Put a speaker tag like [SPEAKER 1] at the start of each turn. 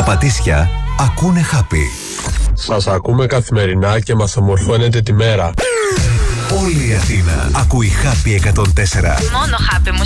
[SPEAKER 1] Πατήσια ακούνε Happy.
[SPEAKER 2] Σας ακούμε καθημερινά και μας ομορφώνετε τη μέρα.
[SPEAKER 1] Όλη η Αθήνα ακούει Happy 104.
[SPEAKER 3] Μόνο Happy